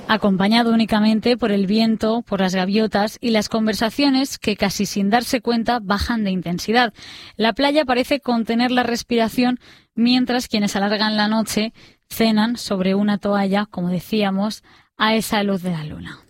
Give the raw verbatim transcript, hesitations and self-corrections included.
acompañado únicamente por el viento, por las gaviotas y las conversaciones que casi sin darse cuenta bajan de intensidad. La playa parece contener la respiración mientras quienes alargan la noche cenan sobre una toalla, como decíamos, a esa luz de la luna.